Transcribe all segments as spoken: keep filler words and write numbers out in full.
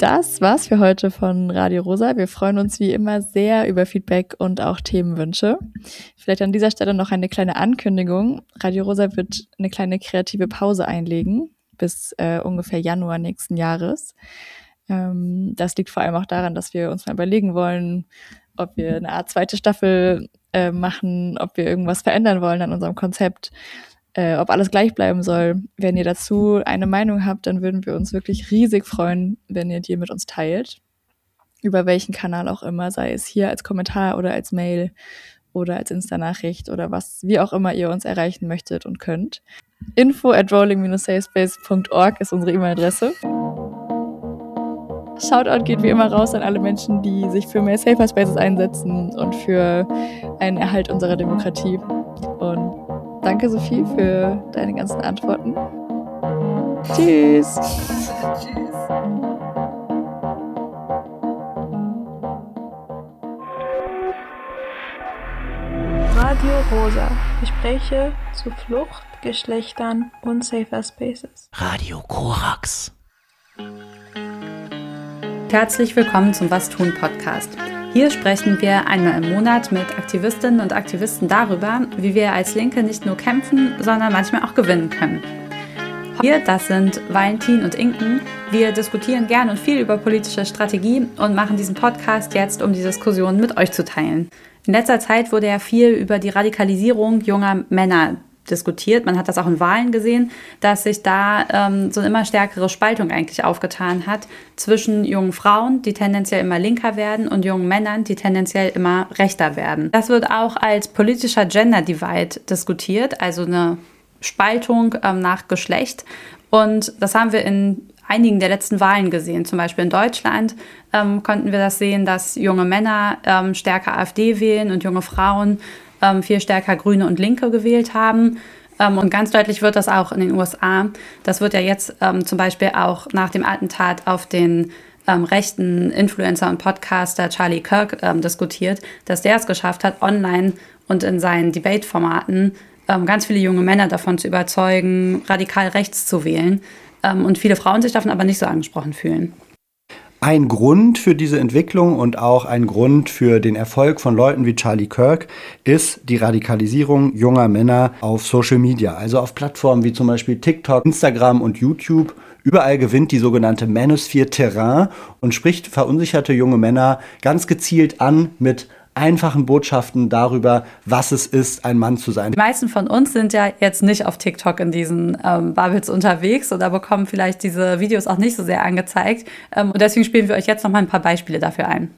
Das war's für heute von Radio Rosa. Wir freuen uns wie immer sehr über Feedback und auch Themenwünsche. Vielleicht an dieser Stelle noch eine kleine Ankündigung. Radio Rosa wird eine kleine kreative Pause einlegen bis äh, ungefähr Januar nächsten Jahres. Ähm, das liegt vor allem auch daran, dass wir uns mal überlegen wollen, ob wir eine Art zweite Staffel äh, machen, ob wir irgendwas verändern wollen an unserem Konzept. Äh, ob alles gleich bleiben soll. Wenn ihr dazu eine Meinung habt, dann würden wir uns wirklich riesig freuen, wenn ihr die mit uns teilt. Über welchen Kanal auch immer, sei es hier als Kommentar oder als Mail oder als Insta-Nachricht oder was, wie auch immer ihr uns erreichen möchtet und könnt. info at rolling dash safespace dot org ist unsere E-Mail-Adresse. Shoutout geht wie immer raus an alle Menschen, die sich für mehr Safer Spaces einsetzen und für einen Erhalt unserer Demokratie. Und danke, Sophie, für deine ganzen Antworten. Tschüss. Tschüss. Radio Rosa. Gespräche zu Flucht, Geschlechtern und Safer Spaces. Radio Korax. Herzlich willkommen zum Was tun Podcast. Hier sprechen wir einmal im Monat mit Aktivistinnen und Aktivisten darüber, wie wir als Linke nicht nur kämpfen, sondern manchmal auch gewinnen können. Wir, das sind Valentin und Inken. Wir diskutieren gern und viel über politische Strategie und machen diesen Podcast jetzt, um die Diskussion mit euch zu teilen. In letzter Zeit wurde ja viel über die Radikalisierung junger Männer diskutiert. Man hat das auch in Wahlen gesehen, dass sich da ähm, so eine immer stärkere Spaltung eigentlich aufgetan hat zwischen jungen Frauen, die tendenziell immer linker werden, und jungen Männern, die tendenziell immer rechter werden. Das wird auch als politischer Gender Divide diskutiert, also eine Spaltung ähm, nach Geschlecht. Und das haben wir in einigen der letzten Wahlen gesehen. Zum Beispiel in Deutschland ähm, konnten wir das sehen, dass junge Männer ähm, stärker AfD wählen und junge Frauen viel stärker Grüne und Linke gewählt haben. Und ganz deutlich wird das auch in den U S A. Das wird ja jetzt ähm, zum Beispiel auch nach dem Attentat auf den ähm, rechten Influencer und Podcaster Charlie Kirk ähm, diskutiert, dass der es geschafft hat, online und in seinen Debate-Formaten ähm, ganz viele junge Männer davon zu überzeugen, radikal rechts zu wählen. Ähm, und viele Frauen sich davon aber nicht so angesprochen fühlen. Ein Grund für diese Entwicklung und auch ein Grund für den Erfolg von Leuten wie Charlie Kirk ist die Radikalisierung junger Männer auf Social Media, also auf Plattformen wie zum Beispiel TikTok, Instagram und YouTube. Überall gewinnt die sogenannte Manosphere Terrain und spricht verunsicherte junge Männer ganz gezielt an mit einfachen Botschaften darüber, was es ist, ein Mann zu sein. Die meisten von uns sind ja jetzt nicht auf TikTok in diesen ähm, Bubbles unterwegs oder bekommen vielleicht diese Videos auch nicht so sehr angezeigt. Ähm, und deswegen spielen wir euch jetzt noch mal ein paar Beispiele dafür ein.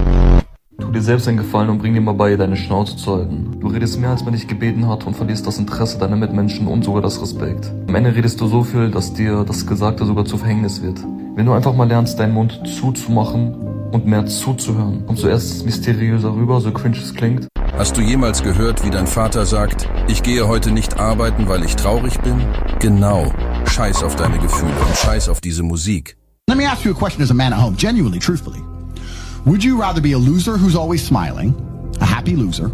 Tu dir selbst einen Gefallen und bring dir mal bei, deine Schnauze zu halten. Du redest mehr, als man dich gebeten hat, und verlierst das Interesse deiner Mitmenschen und sogar das Respekt. Am Ende redest du so viel, dass dir das Gesagte sogar zu Verhängnis wird. Wenn du einfach mal lernst, deinen Mund zuzumachen und mehr zuzuhören, kommt zuerst mysteriöser rüber, so cringe es klingt. Hast du jemals gehört, wie dein Vater sagt, ich gehe heute nicht arbeiten, weil ich traurig bin? Genau. Scheiß auf deine Gefühle und scheiß auf diese Musik. Let me ask you a question as a man at home, genuinely, truthfully. Would you rather be a loser who's always smiling, a happy loser,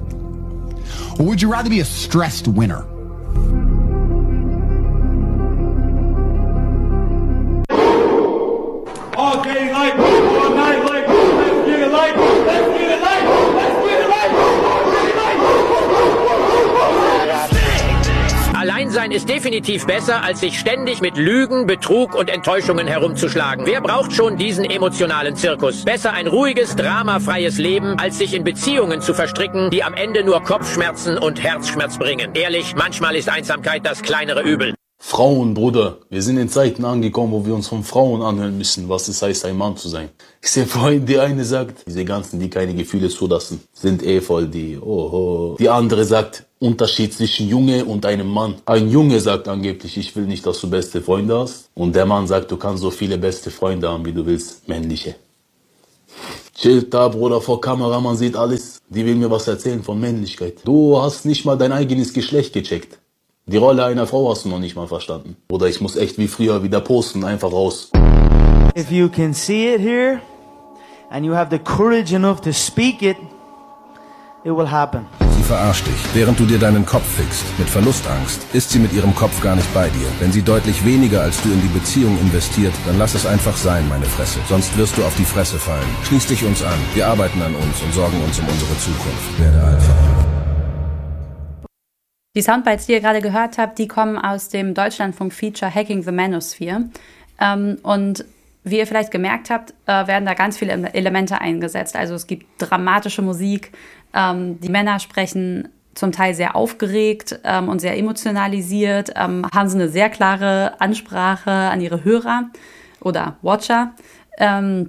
or would you rather be a stressed winner? All day like, all night like, let's get it like, let's get it like, let's get it like, all day like. Alleinsein ist definitiv besser, als sich ständig mit Lügen, Betrug und Enttäuschungen herumzuschlagen. Wer braucht schon diesen emotionalen Zirkus? Besser ein ruhiges, dramafreies Leben, als sich in Beziehungen zu verstricken, die am Ende nur Kopfschmerzen und Herzschmerz bringen. Ehrlich, manchmal ist Einsamkeit das kleinere Übel. Frauen, Bruder, wir sind in Zeiten angekommen, wo wir uns von Frauen anhören müssen, was es heißt, ein Mann zu sein. Ich sehe vorhin, die eine sagt, diese ganzen, die keine Gefühle zulassen, sind eh voll die, oh, oh. Die andere sagt, Unterschied zwischen Junge und einem Mann. Ein Junge sagt angeblich, ich will nicht, dass du beste Freunde hast. Und der Mann sagt, du kannst so viele beste Freunde haben, wie du willst, männliche. Chillt da, Bruder, vor Kamera, man sieht alles. Die will mir was erzählen von Männlichkeit. Du hast nicht mal dein eigenes Geschlecht gecheckt. Die Rolle einer Frau hast du noch nicht mal verstanden. Oder ich muss echt wie früher wieder posten, einfach raus. If you can see it here, and you have the courage enough to speak it, it will happen. Sie verarscht dich. Während du dir deinen Kopf fickst, mit Verlustangst, ist sie mit ihrem Kopf gar nicht bei dir. Wenn sie deutlich weniger als du in die Beziehung investiert, dann lass es einfach sein, meine Fresse. Sonst wirst du auf die Fresse fallen. Schließ dich uns an. Wir arbeiten an uns und sorgen uns um unsere Zukunft. Werde einfach. Die Soundbites, die ihr gerade gehört habt, die kommen aus dem Deutschlandfunk-Feature Hacking the Manosphere. Ähm, und wie ihr vielleicht gemerkt habt, äh, werden da ganz viele Elemente eingesetzt. Also es gibt dramatische Musik, ähm, die Männer sprechen zum Teil sehr aufgeregt ähm, und sehr emotionalisiert, ähm, haben sie eine sehr klare Ansprache an ihre Hörer oder Watcher. Ähm,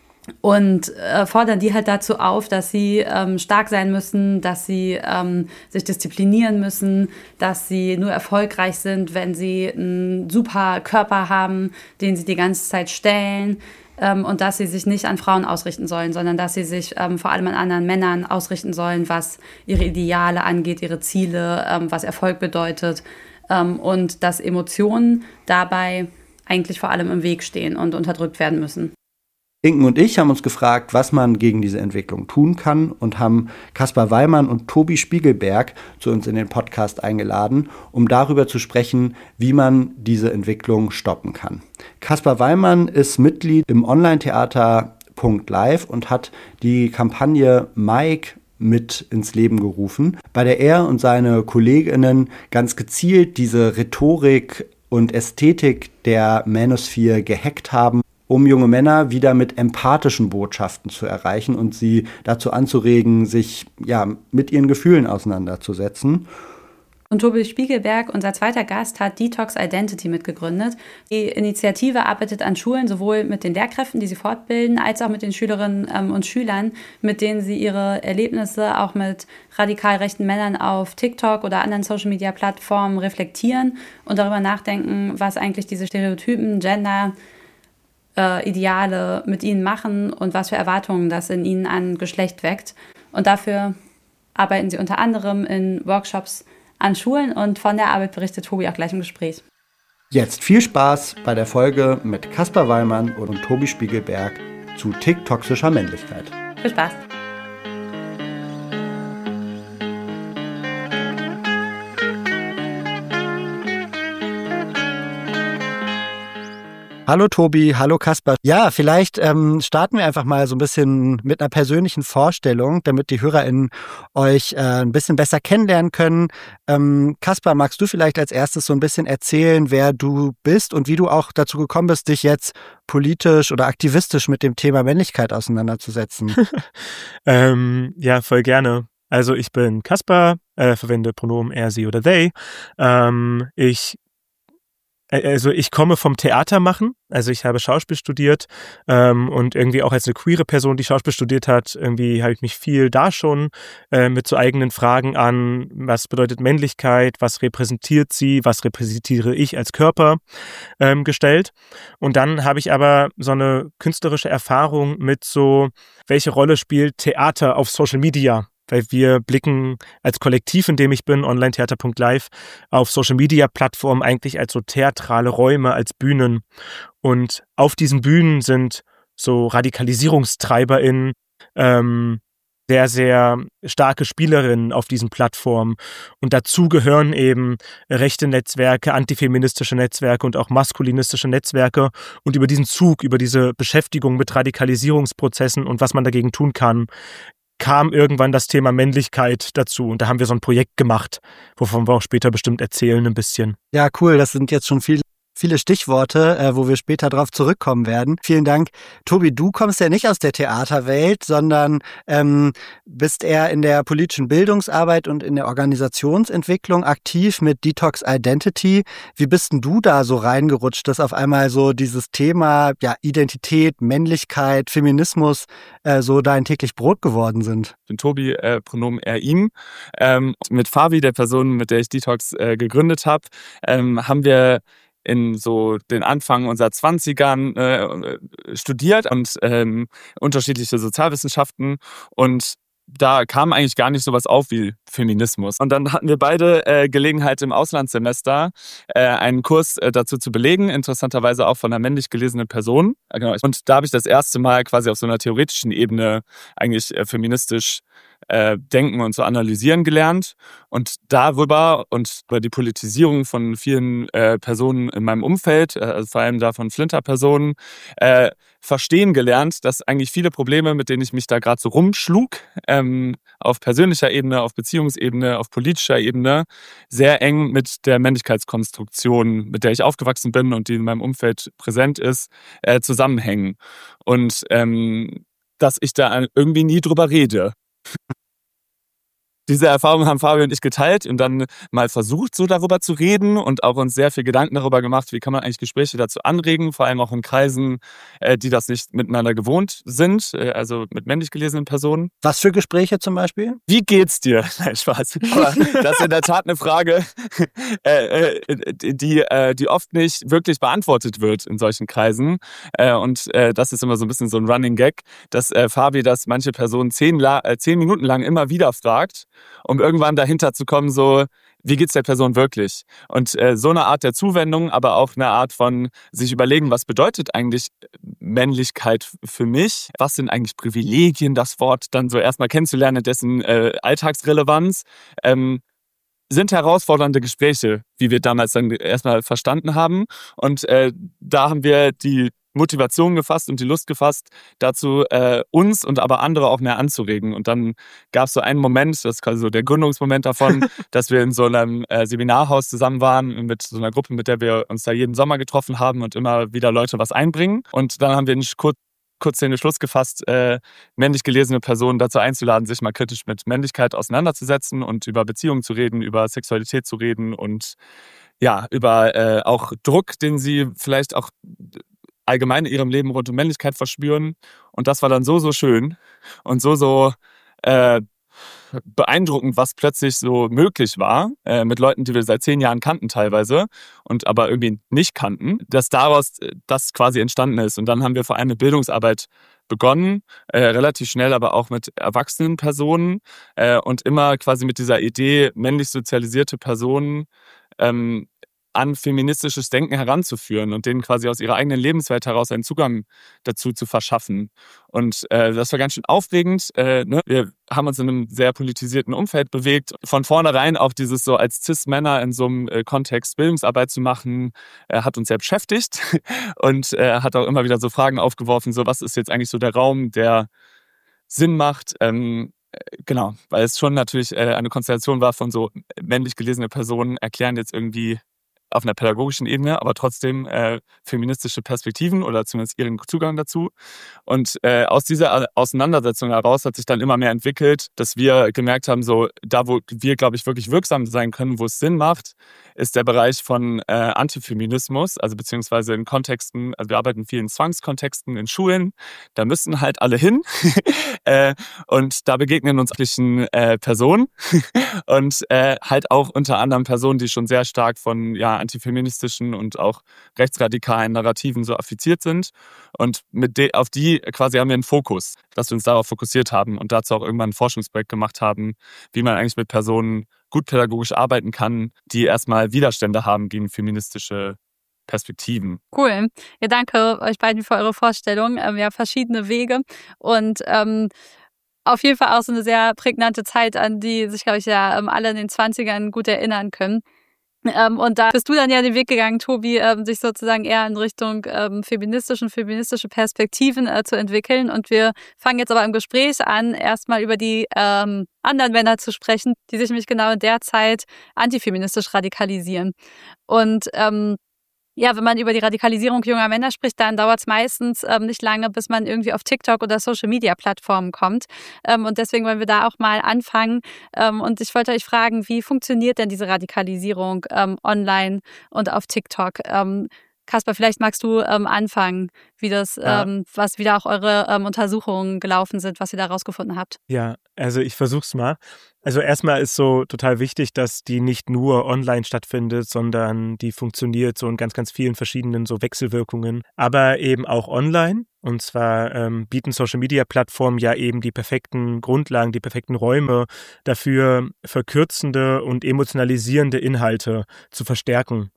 Und äh, fordern die halt dazu auf, dass sie ähm, stark sein müssen, dass sie ähm, sich disziplinieren müssen, dass sie nur erfolgreich sind, wenn sie einen super Körper haben, den sie die ganze Zeit stellen, ähm, und dass sie sich nicht an Frauen ausrichten sollen, sondern dass sie sich ähm, vor allem an anderen Männern ausrichten sollen, was ihre Ideale angeht, ihre Ziele, ähm, was Erfolg bedeutet, ähm, und dass Emotionen dabei eigentlich vor allem im Weg stehen und unterdrückt werden müssen. Inken und ich haben uns gefragt, was man gegen diese Entwicklung tun kann und haben Caspar Weimann und Tobi Spiegelberg zu uns in den Podcast eingeladen, um darüber zu sprechen, wie man diese Entwicklung stoppen kann. Caspar Weimann ist Mitglied im Online-Theater Punkt Live und hat die Kampagne Mike mit ins Leben gerufen, bei der er und seine KollegInnen ganz gezielt diese Rhetorik und Ästhetik der Manosphere gehackt haben, um junge Männer wieder mit empathischen Botschaften zu erreichen und sie dazu anzuregen, sich ja mit ihren Gefühlen auseinanderzusetzen. Und Tobi Spiegelberg, unser zweiter Gast, hat Detox Identity mitgegründet. Die Initiative arbeitet an Schulen sowohl mit den Lehrkräften, die sie fortbilden, als auch mit den Schülerinnen ähm, und Schülern, mit denen sie ihre Erlebnisse auch mit radikal rechten Männern auf TikTok oder anderen Social-Media-Plattformen reflektieren und darüber nachdenken, was eigentlich diese Stereotypen, Gender, Äh, Ideale mit ihnen machen und was für Erwartungen das in ihnen an Geschlecht weckt. Und dafür arbeiten sie unter anderem in Workshops an Schulen und von der Arbeit berichtet Tobi auch gleich im Gespräch. Jetzt viel Spaß bei der Folge mit Caspar Weimann und Tobi Spiegelberg zu TikToxischer Männlichkeit. Viel Spaß! Hallo Tobi, hallo Caspar. Ja, vielleicht ähm, starten wir einfach mal so ein bisschen mit einer persönlichen Vorstellung, damit die HörerInnen euch äh, ein bisschen besser kennenlernen können. Ähm, Caspar, magst du vielleicht als erstes so ein bisschen erzählen, wer du bist und wie du auch dazu gekommen bist, dich jetzt politisch oder aktivistisch mit dem Thema Männlichkeit auseinanderzusetzen? ähm, ja, voll gerne. Also ich bin Caspar, äh, verwende Pronomen er, sie oder they. Ähm, ich Also ich komme vom Theatermachen, also ich habe Schauspiel studiert ähm, und irgendwie auch als eine queere Person, die Schauspiel studiert hat, irgendwie habe ich mich viel da schon äh, mit so eigenen Fragen an, was bedeutet Männlichkeit, was repräsentiert sie, was repräsentiere ich als Körper ähm, gestellt. Und dann habe ich aber so eine künstlerische Erfahrung mit so, welche Rolle spielt Theater auf Social Media? Weil wir blicken als Kollektiv, in dem ich bin, Online-Theater Punkt Live, auf Social-Media-Plattformen eigentlich als so theatrale Räume, als Bühnen. Und auf diesen Bühnen sind so RadikalisierungstreiberInnen, ähm, sehr, sehr starke Spielerinnen auf diesen Plattformen. Und dazu gehören eben rechte Netzwerke, antifeministische Netzwerke und auch maskulinistische Netzwerke. Und über diesen Zug, über diese Beschäftigung mit Radikalisierungsprozessen und was man dagegen tun kann, kam irgendwann das Thema Männlichkeit dazu. Und da haben wir so ein Projekt gemacht, wovon wir auch später bestimmt erzählen ein bisschen. Ja, cool. Das sind jetzt schon viel, viele Stichworte, äh, wo wir später drauf zurückkommen werden. Vielen Dank. Tobi, du kommst ja nicht aus der Theaterwelt, sondern ähm, bist eher in der politischen Bildungsarbeit und in der Organisationsentwicklung aktiv mit Detox Identity. Wie bist denn du da so reingerutscht, dass auf einmal so dieses Thema ja, Identität, Männlichkeit, Feminismus äh, so dein täglich Brot geworden sind? Ich bin Tobi, äh, Pronomen er, ihm. Ähm, mit Fabi, der Person, mit der ich Detox äh, gegründet habe, ähm, haben wir in so den Anfang unserer Zwanzigern äh, studiert und ähm, unterschiedliche Sozialwissenschaften und da kam eigentlich gar nicht sowas auf wie Feminismus. Und dann hatten wir beide äh, Gelegenheit im Auslandssemester äh, einen Kurs äh, dazu zu belegen, interessanterweise auch von einer männlich gelesenen Person. Äh, genau. Und da habe ich das erste Mal quasi auf so einer theoretischen Ebene eigentlich äh, feministisch äh, denken und zu analysieren gelernt und darüber und über die Politisierung von vielen äh, Personen in meinem Umfeld, äh, also vor allem da von Flinter-Personen, äh, verstehen gelernt, dass eigentlich viele Probleme, mit denen ich mich da gerade so rumschlug, ähm, auf persönlicher Ebene, auf Beziehungsebene, auf politischer Ebene, sehr eng mit der Männlichkeitskonstruktion, mit der ich aufgewachsen bin und die in meinem Umfeld präsent ist, äh, zusammenhängen. Und ähm, dass ich da irgendwie nie drüber rede. Diese Erfahrung haben Fabio und ich geteilt und dann mal versucht, so darüber zu reden und auch uns sehr viel Gedanken darüber gemacht, wie kann man eigentlich Gespräche dazu anregen, vor allem auch in Kreisen, äh, die das nicht miteinander gewohnt sind, äh, also mit männlich gelesenen Personen. Was für Gespräche zum Beispiel? Wie geht's dir? Nein, Spaß. Aber das ist in der Tat eine Frage, äh, äh, die, äh, die oft nicht wirklich beantwortet wird in solchen Kreisen. Äh, und äh, das ist immer so ein bisschen so ein Running Gag, dass äh, Fabi das manche Personen zehn, La- äh, zehn Minuten lang immer wieder fragt, um irgendwann dahinter zu kommen, so, wie geht's der Person wirklich? Und äh, so eine Art der Zuwendung, aber auch eine Art von sich überlegen, was bedeutet eigentlich Männlichkeit für mich? Was sind eigentlich Privilegien, das Wort dann so erstmal kennenzulernen, dessen äh, Alltagsrelevanz, ähm, sind herausfordernde Gespräche, wie wir damals dann erstmal verstanden haben. Und äh, da haben wir die Motivation gefasst und die Lust gefasst, dazu äh, uns und aber andere auch mehr anzuregen. Und dann gab es so einen Moment, das ist quasi so der Gründungsmoment davon, dass wir in so einem äh, Seminarhaus zusammen waren mit so einer Gruppe, mit der wir uns da jeden Sommer getroffen haben und immer wieder Leute was einbringen. Und dann haben wir einen kurz kurz den Schluss gefasst, äh, männlich gelesene Personen dazu einzuladen, sich mal kritisch mit Männlichkeit auseinanderzusetzen und über Beziehungen zu reden, über Sexualität zu reden und ja, über äh, auch Druck, den sie vielleicht auch allgemein in ihrem Leben rund um Männlichkeit verspüren. Und das war dann so, so schön und so, so äh, beeindruckend, was plötzlich so möglich war, äh, mit Leuten, die wir seit zehn Jahren kannten teilweise und aber irgendwie nicht kannten, dass daraus das quasi entstanden ist. Und dann haben wir vor allem mit Bildungsarbeit begonnen, äh, relativ schnell aber auch mit erwachsenen Personen äh, und immer quasi mit dieser Idee, männlich sozialisierte Personen ähm, an feministisches Denken heranzuführen und denen quasi aus ihrer eigenen Lebenswelt heraus einen Zugang dazu zu verschaffen. Und äh, das war ganz schön aufregend. Äh, ne? Wir haben uns in einem sehr politisierten Umfeld bewegt. Von vornherein auch dieses so als Cis-Männer in so einem äh, Kontext Bildungsarbeit zu machen, äh, hat uns sehr beschäftigt und äh, hat auch immer wieder so Fragen aufgeworfen, so was ist jetzt eigentlich so der Raum, der Sinn macht. Ähm, genau, weil es schon natürlich äh, eine Konstellation war von so männlich gelesene Personen erklären jetzt irgendwie auf einer pädagogischen Ebene, aber trotzdem äh, feministische Perspektiven oder zumindest ihren Zugang dazu. Und äh, aus dieser Auseinandersetzung heraus hat sich dann immer mehr entwickelt, dass wir gemerkt haben, so da, wo wir, glaube ich, wirklich wirksam sein können, wo es Sinn macht, ist der Bereich von äh, Antifeminismus, also beziehungsweise in Kontexten, also wir arbeiten viel in Zwangskontexten, in Schulen, da müssen halt alle hin äh, und da begegnen uns äh, Personen und äh, halt auch unter anderem Personen, die schon sehr stark von ja, antifeministischen und auch rechtsradikalen Narrativen so affiziert sind. Und mit de- auf die quasi haben wir einen Fokus, dass wir uns darauf fokussiert haben und dazu auch irgendwann ein Forschungsprojekt gemacht haben, wie man eigentlich mit Personen gut pädagogisch arbeiten kann, die erstmal Widerstände haben gegen feministische Perspektiven. Cool. Ja, danke euch beiden für eure Vorstellung. Ähm, ja, verschiedene Wege und ähm, auf jeden Fall auch so eine sehr prägnante Zeit, an die sich, glaube ich, ja alle in den zwanzigern gut erinnern können. Ähm, und da bist du dann ja den Weg gegangen, Tobi, ähm, sich sozusagen eher in Richtung ähm, feministischen, feministische Perspektiven äh, zu entwickeln. Und wir fangen jetzt aber im Gespräch an, erstmal über die ähm, anderen Männer zu sprechen, die sich nämlich genau in der Zeit antifeministisch radikalisieren. Und ähm, ja, wenn man über die Radikalisierung junger Männer spricht, dann dauert es meistens ähm, nicht lange, bis man irgendwie auf TikTok oder Social-Media-Plattformen kommt. Ähm, und deswegen wollen wir da auch mal anfangen. Ähm, und ich wollte euch fragen, wie funktioniert denn diese Radikalisierung ähm, online und auf TikTok? Ähm, Kasper, vielleicht magst du ähm, anfangen, wie das, Ja. ähm, was wieder auch eure ähm, Untersuchungen gelaufen sind, was ihr da rausgefunden habt. Ja, also ich versuch's mal. Also erstmal ist so total wichtig, dass die nicht nur online stattfindet, sondern die funktioniert so in ganz, ganz vielen verschiedenen so Wechselwirkungen, aber eben auch online. Und zwar ähm, bieten Social-Media-Plattformen ja eben die perfekten Grundlagen, die perfekten Räume dafür, verkürzende und emotionalisierende Inhalte zu verstärken.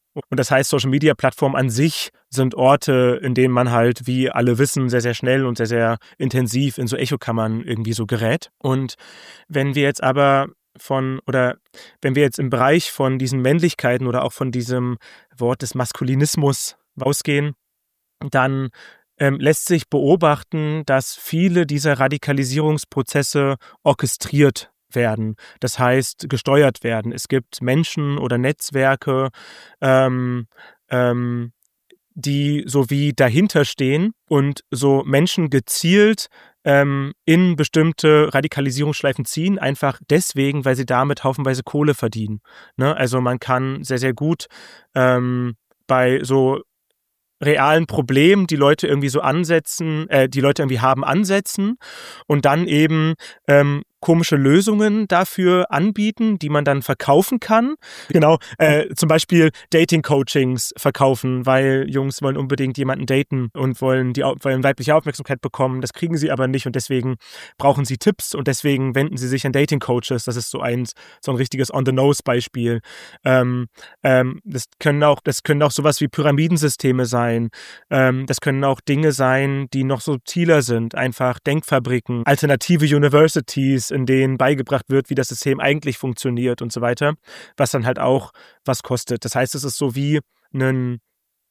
Und das heißt, Social-Media-Plattformen an sich sind Orte, in denen man halt, wie alle wissen, sehr, sehr schnell und sehr, sehr intensiv in so Echokammern irgendwie so gerät. Und wenn wir jetzt aber von, oder wenn wir jetzt im Bereich von diesen Männlichkeiten oder auch von diesem Wort des Maskulinismus ausgehen, dann ähm, lässt sich beobachten, dass viele dieser Radikalisierungsprozesse orchestriert werden, das heißt gesteuert werden. Es gibt Menschen oder Netzwerke, ähm, ähm, die so wie dahinter stehen und so Menschen gezielt ähm, in bestimmte Radikalisierungsschleifen ziehen, einfach deswegen, weil sie damit haufenweise Kohle verdienen. Ne? Also man kann sehr, sehr gut ähm, bei so realen Problemen, die Leute irgendwie so ansetzen, äh, die Leute irgendwie haben, ansetzen und dann eben ähm, komische Lösungen dafür anbieten, die man dann verkaufen kann. Genau, äh, zum Beispiel Dating-Coachings verkaufen, weil Jungs wollen unbedingt jemanden daten und wollen, die, wollen weibliche Aufmerksamkeit bekommen. Das kriegen sie aber nicht und deswegen brauchen sie Tipps und deswegen wenden sie sich an Dating-Coaches. Das ist so ein, so ein richtiges On-the-Nose-Beispiel. Ähm, ähm, das können auch, das können auch sowas wie Pyramidensysteme sein. Ähm, das können auch Dinge sein, die noch subtiler sind. Einfach Denkfabriken, alternative Universities, in denen beigebracht wird, wie das System eigentlich funktioniert und so weiter, was dann halt auch was kostet. Das heißt, es ist so wie ein,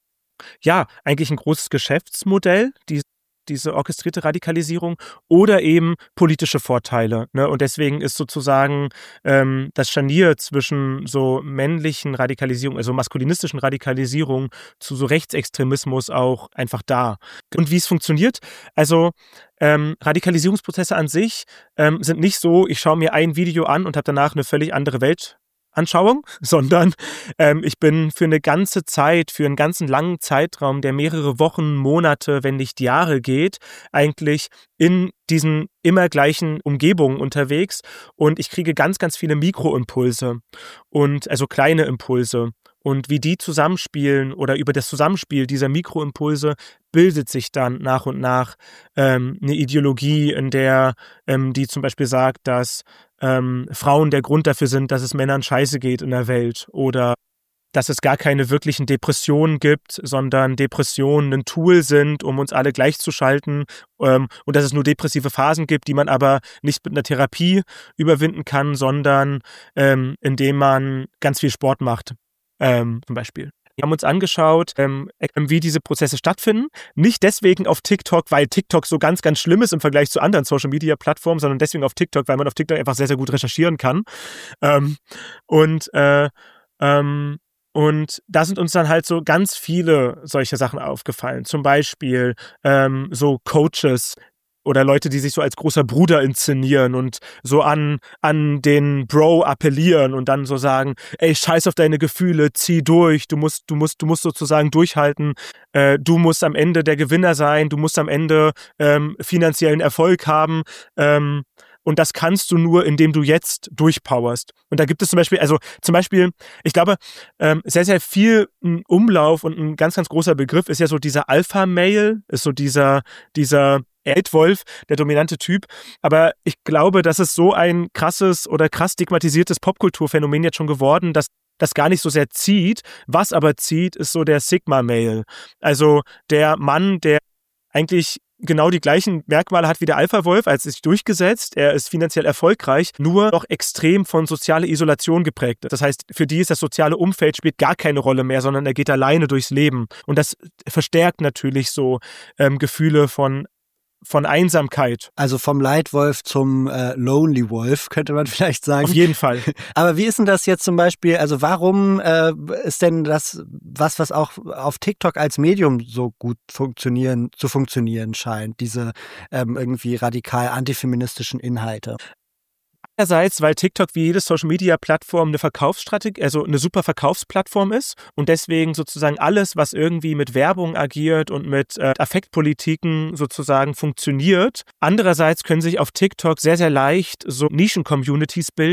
ja, eigentlich ein großes Geschäftsmodell, die, diese orchestrierte Radikalisierung oder eben politische Vorteile. Ne? Und deswegen ist sozusagen ähm, das Scharnier zwischen so männlichen Radikalisierung, also maskulinistischen Radikalisierung zu so Rechtsextremismus auch einfach da. Und wie es funktioniert, also Ähm, Radikalisierungsprozesse an sich ähm, sind nicht so, ich schaue mir ein Video an und habe danach eine völlig andere Weltanschauung, sondern ähm, ich bin für eine ganze Zeit, für einen ganzen langen Zeitraum, der mehrere Wochen, Monate, wenn nicht Jahre geht, eigentlich in diesen immer gleichen Umgebungen unterwegs und ich kriege ganz, ganz viele Mikroimpulse und also kleine Impulse. Und wie die zusammenspielen oder über das Zusammenspiel dieser Mikroimpulse bildet sich dann nach und nach ähm, eine Ideologie, in der ähm, die zum Beispiel sagt, dass ähm, Frauen der Grund dafür sind, dass es Männern scheiße geht in der Welt oder dass es gar keine wirklichen Depressionen gibt, sondern Depressionen ein Tool sind, um uns alle gleichzuschalten ähm, und dass es nur depressive Phasen gibt, die man aber nicht mit einer Therapie überwinden kann, sondern ähm, indem man ganz viel Sport macht. Ähm, zum Beispiel. Wir haben uns angeschaut, ähm, wie diese Prozesse stattfinden. Nicht deswegen auf TikTok, weil TikTok so ganz, ganz schlimm ist im Vergleich zu anderen Social-Media-Plattformen, sondern deswegen auf TikTok, weil man auf TikTok einfach sehr, sehr gut recherchieren kann. Ähm, und, äh, ähm, und da sind uns dann halt so ganz viele solche Sachen aufgefallen. Zum Beispiel ähm, so Coaches, oder Leute, die sich so als großer Bruder inszenieren und so an, an den Bro appellieren und dann so sagen, ey, scheiß auf deine Gefühle, zieh durch, du musst, du musst, du musst sozusagen durchhalten, äh, du musst am Ende der Gewinner sein, du musst am Ende ähm, finanziellen Erfolg haben, ähm, und das kannst du nur, indem du jetzt durchpowerst. Und da gibt es zum Beispiel, also zum Beispiel, ich glaube, ähm, sehr, sehr viel ein Umlauf und ein ganz, ganz großer Begriff ist ja so dieser Alpha-Male, ist so dieser, dieser Eltwolf, der dominante Typ. Aber ich glaube, das ist so ein krasses oder krass stigmatisiertes Popkulturphänomen jetzt schon geworden, dass das gar nicht so sehr zieht. Was aber zieht, ist so der Sigma-Male. Also der Mann, der eigentlich genau die gleichen Merkmale hat wie der Alpha-Wolf, als sich durchgesetzt. Er ist finanziell erfolgreich, nur noch extrem von sozialer Isolation geprägt. Das heißt, für die ist das soziale Umfeld spielt gar keine Rolle mehr, sondern er geht alleine durchs Leben. Und das verstärkt natürlich so ähm, Gefühle von von Einsamkeit. Also vom Leitwolf zum äh, Lonely Wolf, könnte man vielleicht sagen. Auf jeden Fall. Aber wie ist denn das jetzt zum Beispiel, also warum äh, ist denn das was, was auch auf TikTok als Medium so gut funktionieren, zu funktionieren scheint, diese ähm, irgendwie radikal antifeministischen Inhalte? Einerseits, weil TikTok wie jede Social-Media-Plattform eine Verkaufsstrategie, also eine super Verkaufsplattform ist und deswegen sozusagen alles, was irgendwie mit Werbung agiert und mit äh, Affektpolitiken sozusagen funktioniert. Andererseits können sich auf TikTok sehr, sehr leicht so Nischen-Communities bilden.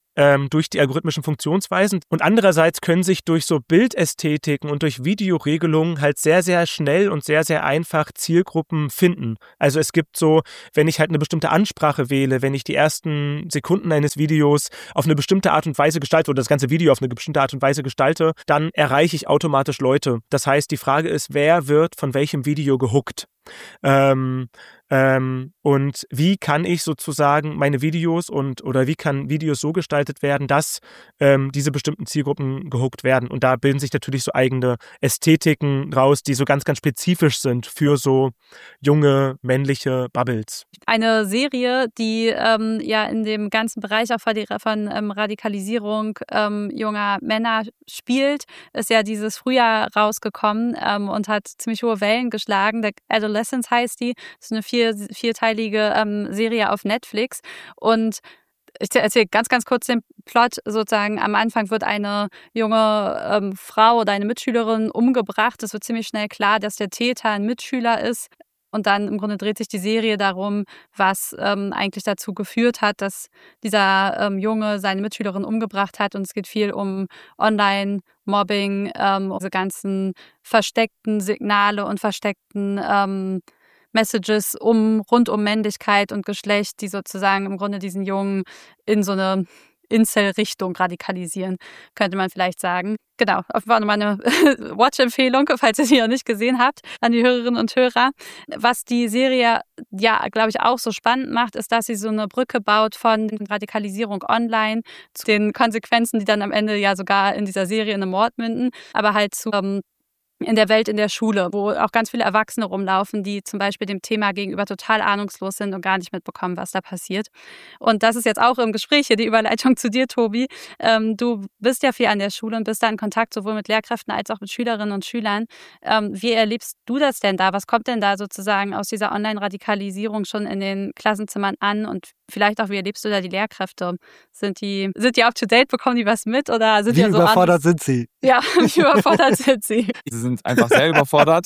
ähm, durch die algorithmischen Funktionsweisen. Und andererseits können sich durch so Bildästhetiken und durch Videoregelungen halt sehr, sehr schnell und sehr, sehr einfach Zielgruppen finden. Also es gibt so, wenn ich halt eine bestimmte Ansprache wähle, wenn ich die ersten Sekunden eines Videos auf eine bestimmte Art und Weise gestalte oder das ganze Video auf eine bestimmte Art und Weise gestalte, dann erreiche ich automatisch Leute. Das heißt, die Frage ist, wer wird von welchem Video gehuckt? Ähm, ähm, und wie kann ich sozusagen meine Videos und oder wie kann Videos so gestaltet werden, dass ähm, diese bestimmten Zielgruppen gehuckt werden? Und da bilden sich natürlich so eigene Ästhetiken raus, die so ganz, ganz spezifisch sind für so junge männliche Bubbles. Eine Serie, die ähm, ja in dem ganzen Bereich auch von, von ähm, Radikalisierung ähm, junger Männer spielt, ist ja dieses Frühjahr rausgekommen ähm, und hat ziemlich hohe Wellen geschlagen. Der Adolescence heißt die. Das ist eine vier, vierteilige ähm, Serie auf Netflix. Und ich erzähle ganz, ganz kurz den Plot. Sozusagen am Anfang wird eine junge ähm, Frau oder eine Mitschülerin umgebracht. Es wird ziemlich schnell klar, dass der Täter ein Mitschüler ist. Und dann im Grunde dreht sich die Serie darum, was ähm, eigentlich dazu geführt hat, dass dieser ähm, Junge seine Mitschülerin umgebracht hat. Und es geht viel um Online-Mobbing, ähm, diese ganzen versteckten Signale und versteckten ähm, Messages um, rund um Männlichkeit und Geschlecht, die sozusagen im Grunde diesen Jungen in so eine Incel-Richtung radikalisieren, könnte man vielleicht sagen. Genau, auf war nochmal eine Watch-Empfehlung, falls ihr sie noch nicht gesehen habt, an die Hörerinnen und Hörer. Was die Serie ja, glaube ich, auch so spannend macht, ist, dass sie so eine Brücke baut von Radikalisierung online zu den Konsequenzen, die dann am Ende ja sogar in dieser Serie in einem Mord münden, aber halt zu ähm, in der Welt in der Schule, wo auch ganz viele Erwachsene rumlaufen, die zum Beispiel dem Thema gegenüber total ahnungslos sind und gar nicht mitbekommen, was da passiert. Und das ist jetzt auch im Gespräch hier die Überleitung zu dir, Tobi. Ähm, du bist ja viel an der Schule und bist da in Kontakt sowohl mit Lehrkräften als auch mit Schülerinnen und Schülern. Ähm, wie erlebst du das denn da? Was kommt denn da sozusagen aus dieser Online-Radikalisierung schon in den Klassenzimmern an? Und vielleicht auch, wie erlebst du da die Lehrkräfte? Sind die, sind die up-to-date? Bekommen die was mit? Oder sind wie die so überfordert anders? sind sie? Ja, wie überfordert sind sie? Sie sind einfach sehr überfordert.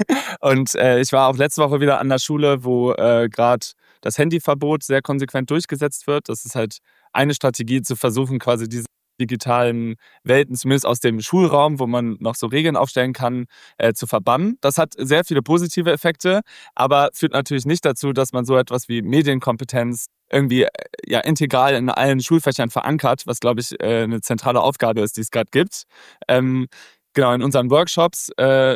Und äh, ich war auch letzte Woche wieder an der Schule, wo äh, gerade das Handyverbot sehr konsequent durchgesetzt wird. Das ist halt eine Strategie, zu versuchen, quasi diese digitalen Welten, zumindest aus dem Schulraum, wo man noch so Regeln aufstellen kann, äh, zu verbannen. Das hat sehr viele positive Effekte, aber führt natürlich nicht dazu, dass man so etwas wie Medienkompetenz irgendwie äh, ja integral in allen Schulfächern verankert, was, glaube ich, äh, eine zentrale Aufgabe ist, die es gerade gibt. Ähm, genau, in unseren Workshops äh,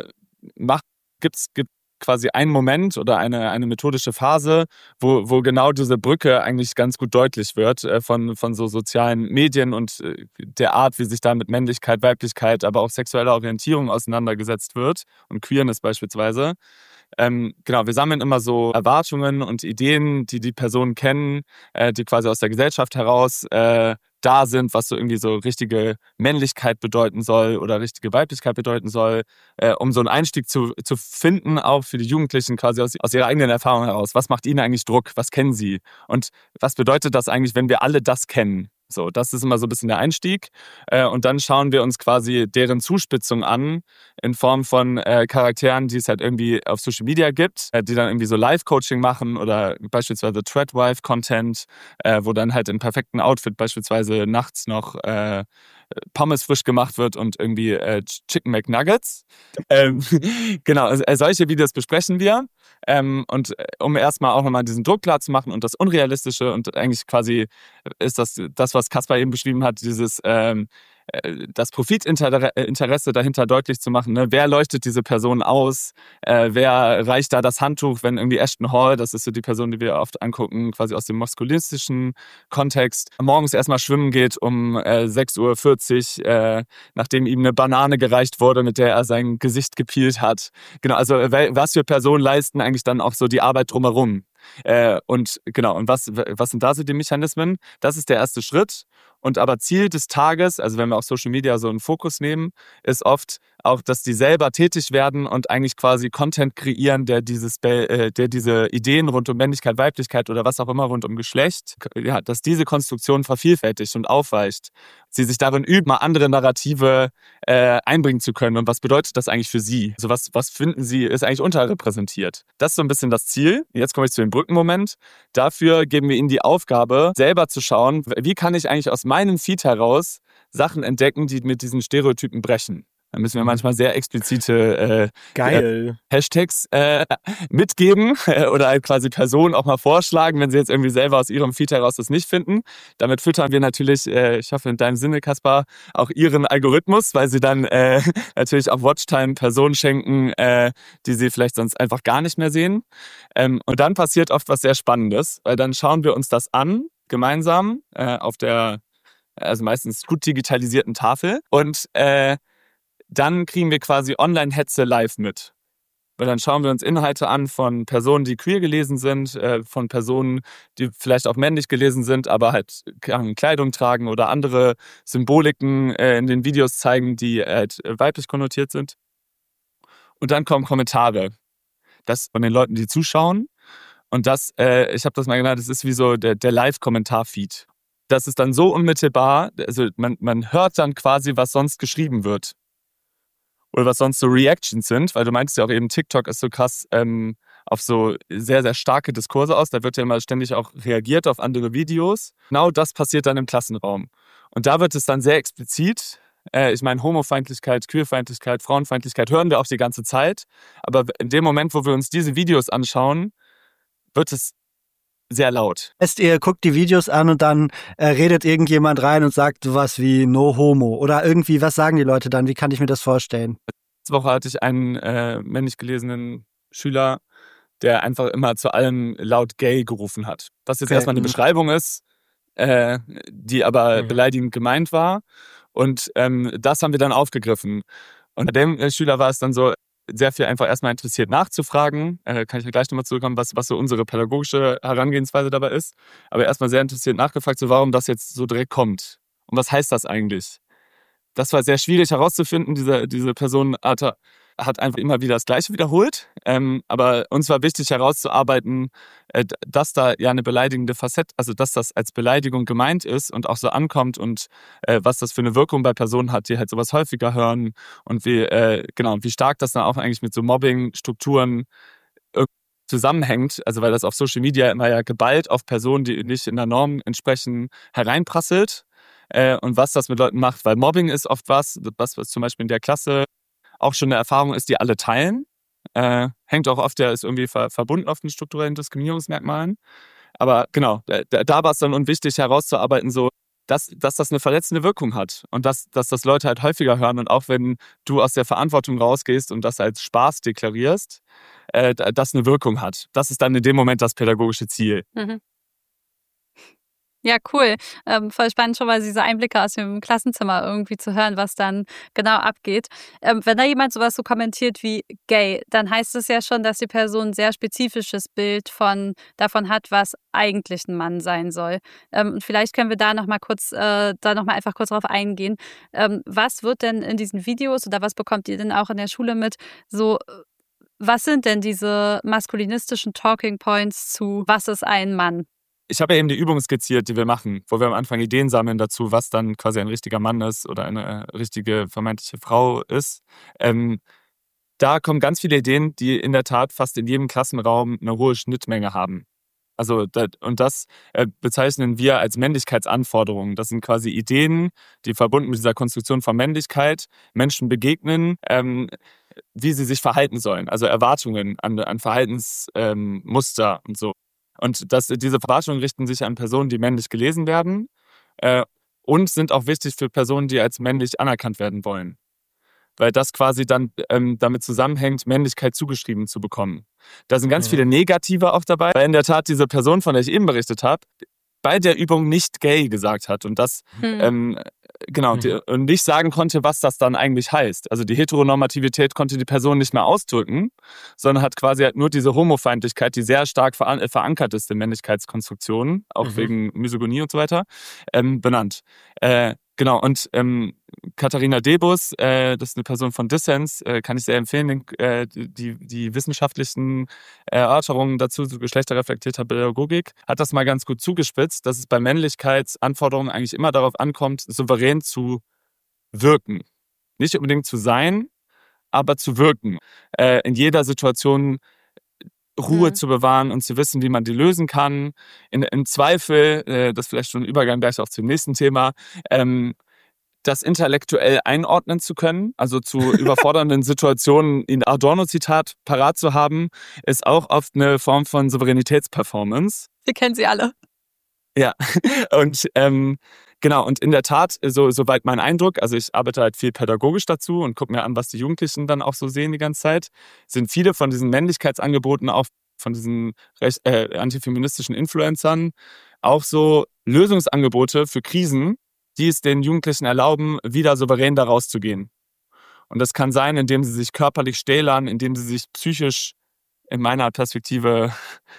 gibt es quasi einen Moment oder eine, eine methodische Phase, wo, wo genau diese Brücke eigentlich ganz gut deutlich wird äh, von, von so sozialen Medien und äh, der Art, wie sich da mit Männlichkeit, Weiblichkeit, aber auch sexueller Orientierung auseinandergesetzt wird und Queerness beispielsweise. Ähm, genau, wir sammeln immer so Erwartungen und Ideen, die die Personen kennen, äh, die quasi aus der Gesellschaft heraus äh, da sind, was so irgendwie so richtige Männlichkeit bedeuten soll oder richtige Weiblichkeit bedeuten soll, äh, um so einen Einstieg zu, zu finden, auch für die Jugendlichen quasi aus, aus ihrer eigenen Erfahrung heraus. Was macht ihnen eigentlich Druck? Was kennen sie? Und was bedeutet das eigentlich, wenn wir alle das kennen? So, das ist immer so ein bisschen der Einstieg. Äh, und dann schauen wir uns quasi deren Zuspitzung an in Form von äh, Charakteren, die es halt irgendwie auf Social Media gibt, äh, die dann irgendwie so Live-Coaching machen oder beispielsweise Threadwife-Content, äh, wo dann halt im perfekten Outfit beispielsweise nachts noch äh, Pommes frisch gemacht wird und irgendwie äh, Chicken McNuggets. Ähm, genau, äh, solche Videos besprechen wir. Ähm, und äh, um erstmal auch nochmal diesen Druck klar zu machen und das Unrealistische und eigentlich quasi ist das, das was Kaspar eben beschrieben hat, dieses ähm, das Profitinteresse dahinter deutlich zu machen. Ne? Wer leuchtet diese Person aus? Äh, wer reicht da das Handtuch, wenn irgendwie Ashton Hall, das ist so die Person, die wir oft angucken, quasi aus dem maskulinistischen Kontext, morgens erstmal schwimmen geht um äh, sechs Uhr vierzig, äh, nachdem ihm eine Banane gereicht wurde, mit der er sein Gesicht gepeelt hat. Genau, also was für Personen leisten eigentlich dann auch so die Arbeit drumherum? Äh, und genau, und was, was sind da so die Mechanismen? Das ist der erste Schritt. Und aber Ziel des Tages, also wenn wir auch Social Media so einen Fokus nehmen, ist oft auch, dass die selber tätig werden und eigentlich quasi Content kreieren, der dieses, äh, der diese Ideen rund um Männlichkeit, Weiblichkeit oder was auch immer rund um Geschlecht, ja, dass diese Konstruktion vervielfältigt und aufweicht. Sie sich darin üben, mal andere Narrative äh, einbringen zu können. Und was bedeutet das eigentlich für sie? Also was, was finden sie, ist eigentlich unterrepräsentiert? Das ist so ein bisschen das Ziel. Jetzt komme ich zu dem Brückenmoment. Dafür geben wir ihnen die Aufgabe, selber zu schauen, wie kann ich eigentlich aus meinem Feed heraus Sachen entdecken, die mit diesen Stereotypen brechen. Da müssen wir manchmal sehr explizite äh, Geil. Äh, Hashtags äh, mitgeben äh, oder halt quasi Personen auch mal vorschlagen, wenn sie jetzt irgendwie selber aus ihrem Feed heraus das nicht finden. Damit füttern wir natürlich, äh, ich hoffe in deinem Sinne, Kaspar, auch ihren Algorithmus, weil sie dann äh, natürlich auch Watchtime Personen schenken, äh, die sie vielleicht sonst einfach gar nicht mehr sehen. Ähm, und dann passiert oft was sehr Spannendes, weil dann schauen wir uns das an, gemeinsam, äh, auf der, also meistens gut digitalisierten Tafel und äh, dann kriegen wir quasi Online-Hetze live mit. Weil dann schauen wir uns Inhalte an von Personen, die queer gelesen sind, äh, von Personen, die vielleicht auch männlich gelesen sind, aber halt Kleidung tragen oder andere Symboliken äh, in den Videos zeigen, die halt weiblich konnotiert sind. Und dann kommen Kommentare. Das von den Leuten, die zuschauen. Und das, äh, ich habe das mal genannt, das ist wie so der, der Live-Kommentar-Feed. Das ist dann so unmittelbar, also man, man hört dann quasi, was sonst geschrieben wird. Oder was sonst so Reactions sind, weil du meintest ja auch eben, TikTok ist so krass ähm, auf so sehr, sehr starke Diskurse aus. Da wird ja immer ständig auch reagiert auf andere Videos. Genau das passiert dann im Klassenraum. Und da wird es dann sehr explizit. Äh, ich meine, Homofeindlichkeit, Queerfeindlichkeit, Frauenfeindlichkeit hören wir auch die ganze Zeit. Aber in dem Moment, wo wir uns diese Videos anschauen, wird es sehr laut. Heißt, ihr guckt die Videos an und dann äh, redet irgendjemand rein und sagt sowas wie No Homo oder irgendwie, was sagen die Leute dann? Wie kann ich mir das vorstellen? Letzte Woche hatte ich einen äh, männlich gelesenen Schüler, der einfach immer zu allem laut gay gerufen hat. Was jetzt Okay. erstmal eine Beschreibung ist, äh, die aber mhm. beleidigend gemeint war. Und ähm, das haben wir dann aufgegriffen. Und bei dem äh, Schüler war es dann so, sehr viel einfach erstmal interessiert nachzufragen. Äh, kann ich ja gleich nochmal zurückkommen, was, was so unsere pädagogische Herangehensweise dabei ist. Aber erstmal sehr interessiert nachgefragt, so warum das jetzt so direkt kommt. Und was heißt das eigentlich? Das war sehr schwierig herauszufinden. Diese, diese Person hat, hat einfach immer wieder das Gleiche wiederholt. Ähm, aber uns war wichtig herauszuarbeiten, äh, dass da ja eine beleidigende Facette, also dass das als Beleidigung gemeint ist und auch so ankommt und äh, was das für eine Wirkung bei Personen hat, die halt sowas häufiger hören und wie, äh, genau, wie stark das dann auch eigentlich mit so Mobbing-Strukturen zusammenhängt, also weil das auf Social Media immer ja geballt auf Personen, die nicht in der Norm entsprechen, hereinprasselt. Äh, und was das mit Leuten macht, weil Mobbing ist oft was, was, was zum Beispiel in der Klasse auch schon eine Erfahrung ist, die alle teilen. Äh, hängt auch oft, der ist irgendwie ver- verbunden auf den strukturellen Diskriminierungsmerkmalen. Aber genau, da, da war es dann unwichtig herauszuarbeiten, so, dass, dass das eine verletzende Wirkung hat und dass, dass das Leute halt häufiger hören und auch wenn du aus der Verantwortung rausgehst und das als Spaß deklarierst, äh, das eine Wirkung hat. Das ist dann in dem Moment das pädagogische Ziel. Mhm. Ja, cool. Ähm, voll spannend schon mal diese Einblicke aus dem Klassenzimmer irgendwie zu hören, was dann genau abgeht. Ähm, wenn da jemand sowas so kommentiert wie gay, dann heißt es ja schon, dass die Person ein sehr spezifisches Bild von, davon hat, was eigentlich ein Mann sein soll. Ähm, und vielleicht können wir da nochmal kurz, äh, da noch mal einfach kurz drauf eingehen. Ähm, was wird denn in diesen Videos oder was bekommt ihr denn auch in der Schule mit so, was sind denn diese maskulinistischen Talking Points zu was ist ein Mann? Ich habe ja eben die Übung skizziert, die wir machen, wo wir am Anfang Ideen sammeln dazu, was dann quasi ein richtiger Mann ist oder eine richtige vermeintliche Frau ist. Ähm, da kommen ganz viele Ideen, die in der Tat fast in jedem Klassenraum eine hohe Schnittmenge haben. Also das, und das äh, bezeichnen wir als Männlichkeitsanforderungen. Das sind quasi Ideen, die verbunden mit dieser Konstruktion von Männlichkeit Menschen begegnen, ähm, wie sie sich verhalten sollen. Also Erwartungen an, an Verhaltensmuster ähm, und so. Und das, diese Erwartungen richten sich an Personen, die männlich gelesen werden äh, und sind auch wichtig für Personen, die als männlich anerkannt werden wollen. Weil das quasi dann ähm, damit zusammenhängt, Männlichkeit zugeschrieben zu bekommen. Da sind ganz mhm. viele Negative auch dabei, weil in der Tat diese Person, von der ich eben berichtet habe, bei der Übung nicht gay gesagt hat und das mhm. ähm, genau mhm. die, und nicht sagen konnte, was das dann eigentlich heißt. Also die Heteronormativität konnte die Person nicht mehr ausdrücken, sondern hat quasi halt nur diese Homofeindlichkeit, die sehr stark veran- äh, verankert ist in Männlichkeitskonstruktionen, auch mhm. wegen Misogynie und so weiter, ähm, benannt. Äh, Genau, und ähm, Katharina Debus, äh, das ist eine Person von Dissens, äh, kann ich sehr empfehlen, äh, die, die wissenschaftlichen Erörterungen dazu zu geschlechterreflektierter Pädagogik, hat das mal ganz gut zugespitzt, dass es bei Männlichkeitsanforderungen eigentlich immer darauf ankommt, souverän zu wirken. Nicht unbedingt zu sein, aber zu wirken. Äh, in jeder Situation Ruhe Mhm. zu bewahren und zu wissen, wie man die lösen kann. In, im Zweifel, äh, das ist vielleicht schon ein Übergang gleich auch zum nächsten Thema, ähm, das intellektuell einordnen zu können, also zu überfordernden Situationen, ein Adorno-Zitat parat zu haben, ist auch oft eine Form von Souveränitätsperformance. Wir kennen sie alle. Ja, und ähm, genau, und in der Tat, so soweit mein Eindruck, also ich arbeite halt viel pädagogisch dazu und gucke mir an, was die Jugendlichen dann auch so sehen die ganze Zeit, sind viele von diesen Männlichkeitsangeboten, auch von diesen recht, äh, antifeministischen Influencern, auch so Lösungsangebote für Krisen, die es den Jugendlichen erlauben, wieder souverän da rauszugehen. Und das kann sein, indem sie sich körperlich stählern, indem sie sich psychisch in meiner Perspektive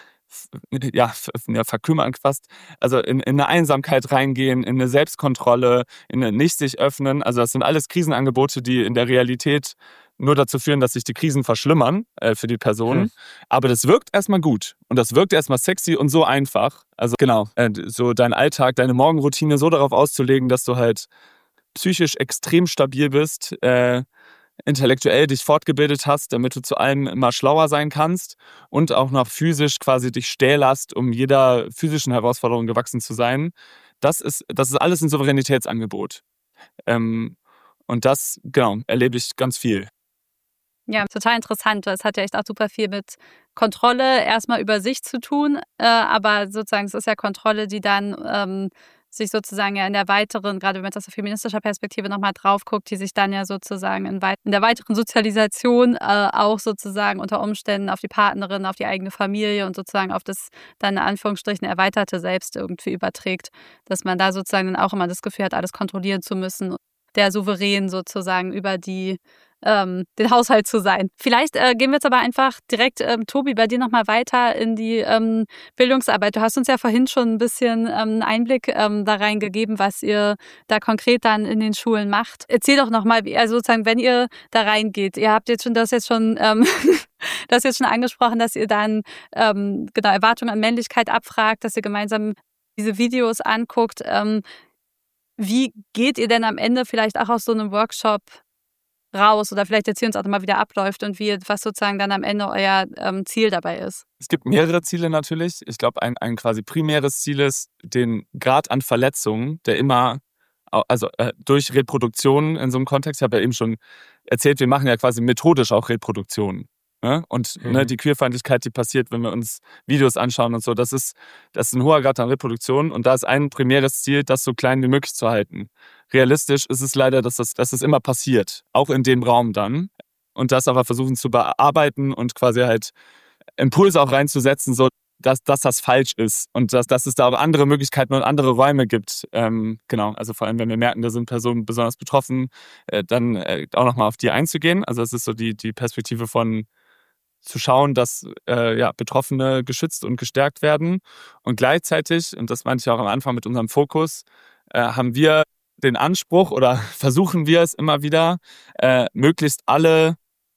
ja, f- ja, verkümmern fast, also in, in eine Einsamkeit reingehen, in eine Selbstkontrolle, in eine nicht sich öffnen. Also das sind alles Krisenangebote, die in der Realität nur dazu führen, dass sich die Krisen verschlimmern äh, für die Person. Hm. Aber das wirkt erstmal gut und das wirkt erstmal sexy und so einfach. Also genau, äh, so dein Alltag, deine Morgenroutine so darauf auszulegen, dass du halt psychisch extrem stabil bist, äh, intellektuell dich fortgebildet hast, damit du zu allem immer schlauer sein kannst und auch noch physisch quasi dich stählerst, um jeder physischen Herausforderung gewachsen zu sein. Das ist, das ist alles ein Souveränitätsangebot. Ähm, und das, genau, erlebe ich ganz viel. Ja, total interessant. Es hat ja echt auch super viel mit Kontrolle erstmal über sich zu tun, äh, aber sozusagen es ist ja Kontrolle, die dann ähm, sich sozusagen ja in der weiteren, gerade wenn man jetzt aus der feministischer Perspektive nochmal drauf guckt, die sich dann ja sozusagen in, weit in der weiteren Sozialisation äh, auch sozusagen unter Umständen auf die Partnerin, auf die eigene Familie und sozusagen auf das dann in Anführungsstrichen erweiterte Selbst irgendwie überträgt, dass man da sozusagen dann auch immer das Gefühl hat, alles kontrollieren zu müssen, der Souverän sozusagen über die ähm, den Haushalt zu sein. Vielleicht äh, gehen wir jetzt aber einfach direkt, ähm, Tobi, bei dir nochmal weiter in die ähm, Bildungsarbeit. Du hast uns ja vorhin schon ein bisschen ähm, einen Einblick ähm, da reingegeben, was ihr da konkret dann in den Schulen macht. Erzähl doch nochmal, also sozusagen, wenn ihr da reingeht, ihr habt jetzt schon das jetzt schon ähm, das jetzt schon angesprochen, dass ihr dann ähm, genau Erwartungen an Männlichkeit abfragt, dass ihr gemeinsam diese Videos anguckt. Ähm, wie geht ihr denn am Ende vielleicht auch aus so einem Workshop raus oder vielleicht erzählen uns auch mal, wie der abläuft und wie, was sozusagen dann am Ende euer ähm, Ziel dabei ist? Es gibt mehrere Ziele natürlich. Ich glaube, ein, ein quasi primäres Ziel ist, den Grad an Verletzungen, der immer, also äh, durch Reproduktion in so einem Kontext, ich habe ja eben schon erzählt, wir machen ja quasi methodisch auch Reproduktion. Ne? Und mhm. ne, die Queerfeindlichkeit, die passiert, wenn wir uns Videos anschauen und so, das ist, das ist ein hoher Grad an Reproduktion und da ist ein primäres Ziel, das so klein wie möglich zu halten. Realistisch ist es leider, dass das, dass das immer passiert, auch in dem Raum dann. Und das aber versuchen zu bearbeiten und quasi halt Impulse auch reinzusetzen, so dass, dass das falsch ist und dass, dass es da aber andere Möglichkeiten und andere Räume gibt. Ähm, genau, also vor allem, wenn wir merken, da sind Personen besonders betroffen, äh, dann äh, auch nochmal auf die einzugehen. Also das ist so die, die Perspektive von zu schauen, dass äh, ja, Betroffene geschützt und gestärkt werden. Und gleichzeitig, und das meinte ich auch am Anfang mit unserem Fokus, äh, haben wir den Anspruch oder versuchen wir es immer wieder, äh, möglichst alle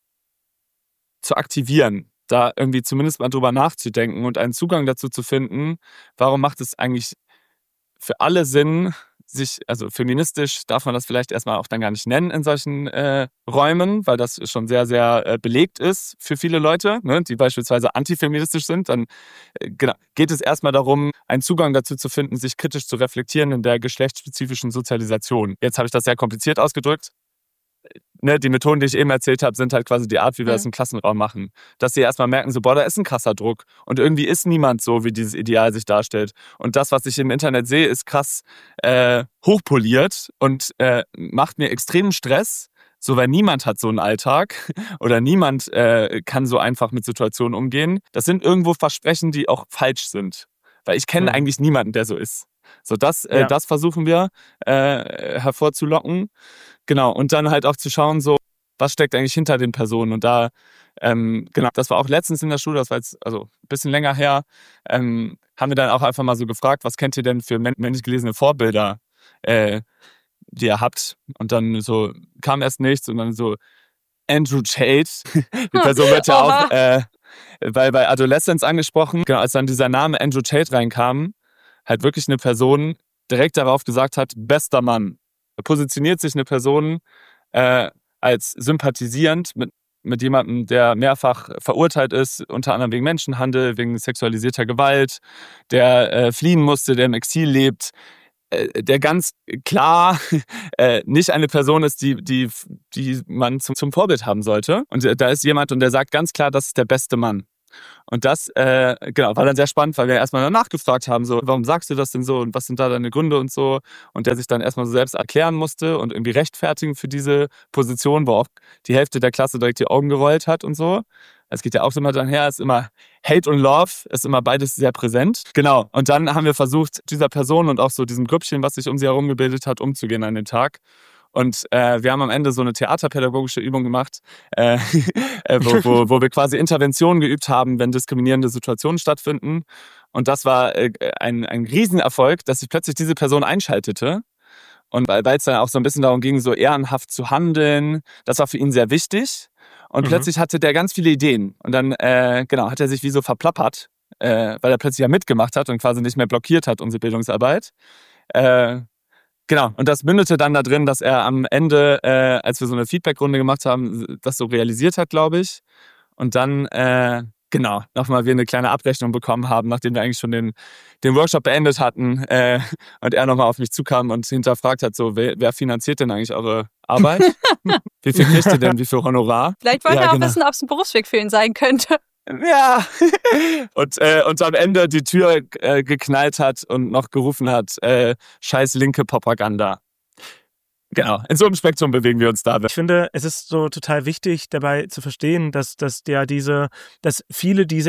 zu aktivieren, da irgendwie zumindest mal drüber nachzudenken und einen Zugang dazu zu finden, warum macht es eigentlich für alle Sinn, sich, also feministisch darf man das vielleicht erstmal auch dann gar nicht nennen in solchen äh, Räumen, weil das schon sehr, sehr äh, belegt ist für viele Leute, ne, die beispielsweise antifeministisch sind. Dann äh, genau, geht es erstmal darum, einen Zugang dazu zu finden, sich kritisch zu reflektieren in der geschlechtsspezifischen Sozialisation. Jetzt habe ich das sehr kompliziert ausgedrückt. Ne, die Methoden, die ich eben erzählt habe, sind halt quasi die Art, wie wir mhm. das im Klassenraum machen. Dass sie erstmal merken, so, boah, da ist ein krasser Druck. Und irgendwie ist niemand so, wie dieses Ideal sich darstellt. Und das, was ich im Internet sehe, ist krass äh, hochpoliert und äh, macht mir extremen Stress. So, weil niemand hat so einen Alltag oder niemand äh, kann so einfach mit Situationen umgehen. Das sind irgendwo Versprechen, die auch falsch sind. Weil ich kenne mhm. eigentlich niemanden, der so ist. So, das, äh, ja. das versuchen wir äh, hervorzulocken. Genau, und dann halt auch zu schauen, so, was steckt eigentlich hinter den Personen. Und da, ähm, genau, das war auch letztens in der Schule, das war jetzt also ein bisschen länger her, ähm, haben wir dann auch einfach mal so gefragt, was kennt ihr denn für männlich gelesene Vorbilder, äh, die ihr habt? Und dann so kam erst nichts und dann so Andrew Tate, die Person wird ja auch äh, bei, bei Adolescence angesprochen. Genau, als dann dieser Name Andrew Tate reinkam, halt wirklich eine Person direkt darauf gesagt hat, bester Mann. Da positioniert sich eine Person äh, als sympathisierend mit mit jemandem, der mehrfach verurteilt ist, unter anderem wegen Menschenhandel, wegen sexualisierter Gewalt, der äh, fliehen musste, der im Exil lebt, äh, der ganz klar äh, nicht eine Person ist, die, die, die man zum, zum Vorbild haben sollte. Und da ist jemand und der sagt ganz klar, das ist der beste Mann. Und das äh, genau, war dann sehr spannend, weil wir erstmal danach gefragt haben, so, warum sagst du das denn so und was sind da deine Gründe und so. Und der sich dann erstmal so selbst erklären musste und irgendwie rechtfertigen für diese Position, wo auch die Hälfte der Klasse direkt die Augen gerollt hat und so. Es geht ja auch immer dann her, es ist immer Hate und Love, ist immer beides sehr präsent. Genau, und dann haben wir versucht, dieser Person und auch so diesem Grüppchen, was sich um sie herum gebildet hat, umzugehen an dem Tag. Und äh, wir haben am Ende so eine theaterpädagogische Übung gemacht, äh, wo, wo, wo wir quasi Interventionen geübt haben, wenn diskriminierende Situationen stattfinden. Und das war äh, ein, ein Riesenerfolg, dass sich plötzlich diese Person einschaltete. Und weil es dann auch so ein bisschen darum ging, so ehrenhaft zu handeln, das war für ihn sehr wichtig. Und mhm. plötzlich hatte der ganz viele Ideen. Und dann äh, genau hat er sich wie so verplappert, äh, weil er plötzlich ja mitgemacht hat und quasi nicht mehr blockiert hat, unsere Bildungsarbeit. Äh, Genau, und das mündete dann da drin, dass er am Ende, äh, als wir so eine Feedback-Runde gemacht haben, das so realisiert hat, glaube ich. Und dann, äh, genau, nochmal wir eine kleine Abrechnung bekommen haben, nachdem wir eigentlich schon den, den Workshop beendet hatten. Äh, und er nochmal auf mich zukam und hinterfragt hat, so, wer, wer finanziert denn eigentlich eure Arbeit? Wie viel kriegt ihr denn, wie viel Honorar? Vielleicht wollte ja, er auch genau. wissen, ob es ein Berufsweg für ihn sein könnte. Ja, und, äh, und am Ende die Tür äh, geknallt hat und noch gerufen hat, äh, scheiß linke Propaganda. Genau, in so einem Spektrum bewegen wir uns da. Ich finde, es ist so total wichtig, dabei zu verstehen, dass, dass der diese, dass viele dieser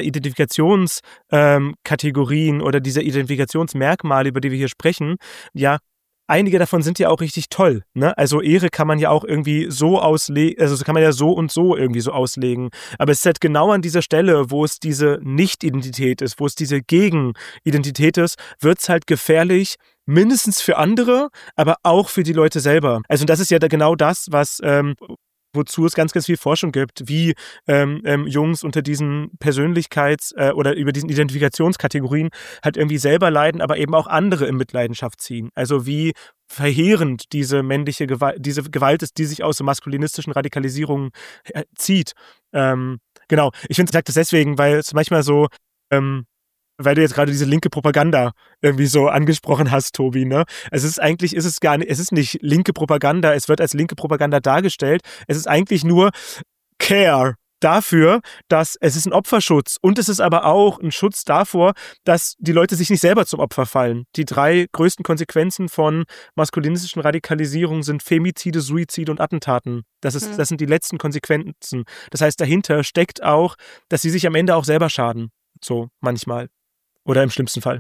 Identifikationskategorien ähm, oder dieser Identifikationsmerkmale, über die wir hier sprechen, ja, einige davon sind ja auch richtig toll, ne? Also Ehre kann man ja auch irgendwie so auslegen, also kann man ja so und so irgendwie so auslegen. Aber es ist halt genau an dieser Stelle, wo es diese Nicht-Identität ist, wo es diese Gegen-Identität ist, wird es halt gefährlich, mindestens für andere, aber auch für die Leute selber. Also das ist ja da genau das, was ähm, wozu es ganz, ganz viel Forschung gibt, wie ähm, ähm, Jungs unter diesen Persönlichkeits- äh, oder über diesen Identifikationskategorien halt irgendwie selber leiden, aber eben auch andere in Mitleidenschaft ziehen. Also wie verheerend diese männliche Gewalt, diese Gewalt ist, die sich aus so maskulinistischen Radikalisierungen äh, zieht. Ähm, genau, ich finde, ich sage das deswegen, weil es manchmal so, ähm, weil du jetzt gerade diese linke Propaganda irgendwie so angesprochen hast, Tobi, ne? Es ist eigentlich, ist es gar nicht, es ist nicht linke Propaganda, es wird als linke Propaganda dargestellt. Es ist eigentlich nur Care dafür, dass es ist ein Opferschutz und es ist aber auch ein Schutz davor, dass die Leute sich nicht selber zum Opfer fallen. Die drei größten Konsequenzen von maskulinistischen Radikalisierungen sind Femizide, Suizide und Attentaten. Das ist, das sind die letzten Konsequenzen. Das heißt, dahinter steckt auch, dass sie sich am Ende auch selber schaden. So manchmal. Oder im schlimmsten Fall.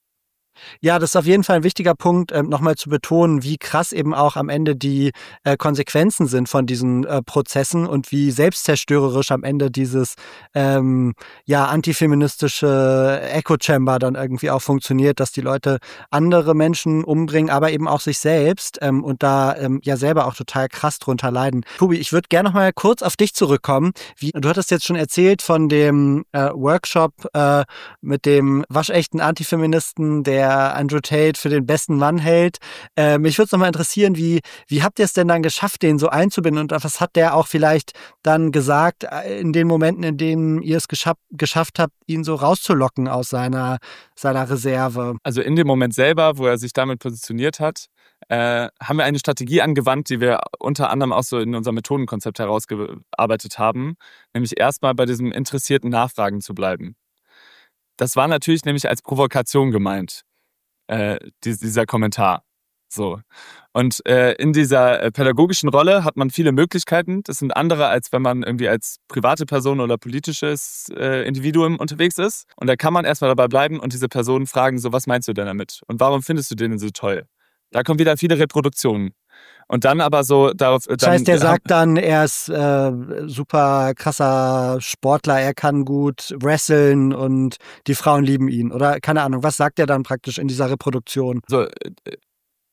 Ja, das ist auf jeden Fall ein wichtiger Punkt, ähm, nochmal zu betonen, wie krass eben auch am Ende die äh, Konsequenzen sind von diesen äh, Prozessen und wie selbstzerstörerisch am Ende dieses ähm, ja antifeministische Echo-Chamber dann irgendwie auch funktioniert, dass die Leute andere Menschen umbringen, aber eben auch sich selbst ähm, und da ähm, ja selber auch total krass drunter leiden. Tobi, ich würde gerne nochmal kurz auf dich zurückkommen. Wie, du hattest jetzt schon erzählt von dem äh, Workshop äh, mit dem waschechten Antifeministen, der Andrew Tate für den besten Mann hält. Äh, mich würde es nochmal interessieren, wie, wie habt ihr es denn dann geschafft, den so einzubinden und was hat der auch vielleicht dann gesagt in den Momenten, in denen ihr es geschafft, geschafft habt, ihn so rauszulocken aus seiner, seiner Reserve? Also in dem Moment selber, wo er sich damit positioniert hat, äh, haben wir eine Strategie angewandt, die wir unter anderem auch so in unserem Methodenkonzept herausgearbeitet haben, nämlich erstmal bei diesem interessierten Nachfragen zu bleiben. Das war natürlich nämlich als Provokation gemeint. Äh, dieser Kommentar. So. Und äh, in dieser äh, pädagogischen Rolle hat man viele Möglichkeiten. Das sind andere, als wenn man irgendwie als private Person oder politisches äh, Individuum unterwegs ist. Und da kann man erstmal dabei bleiben und diese Person fragen, so, was meinst du denn damit? Und warum findest du den so toll? Da kommen wieder viele Reproduktionen. Und dann aber so darauf. Das dann, heißt, der sagt dann, er ist äh, super krasser Sportler, er kann gut wresteln und die Frauen lieben ihn. Oder keine Ahnung, was sagt er dann praktisch in dieser Reproduktion? So,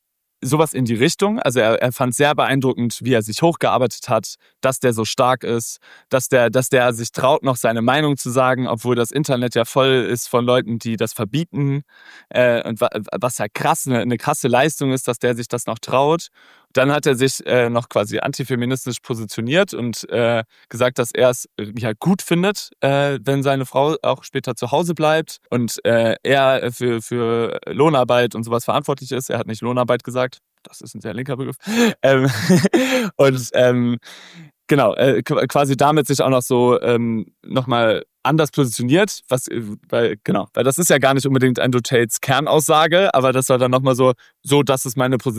sowas in die Richtung. Also er, er fand sehr beeindruckend, wie er sich hochgearbeitet hat, dass der so stark ist, dass der, dass der sich traut, noch seine Meinung zu sagen, obwohl das Internet ja voll ist von Leuten, die das verbieten. Äh, und was ja krass, eine, eine krasse Leistung ist, dass der sich das noch traut. Dann hat er sich äh, noch quasi antifeministisch positioniert und äh, gesagt, dass er es ja gut findet, äh, wenn seine Frau auch später zu Hause bleibt und äh, er für, für Lohnarbeit und sowas verantwortlich ist. Er hat nicht Lohnarbeit gesagt. Das ist ein sehr linker Begriff. Ähm, und ähm, genau, äh, quasi damit sich auch noch so ähm, nochmal anders positioniert, was, weil, genau, weil das ist ja gar nicht unbedingt Andrew Tates Kernaussage, aber das war dann nochmal so, so, das ist meine Position.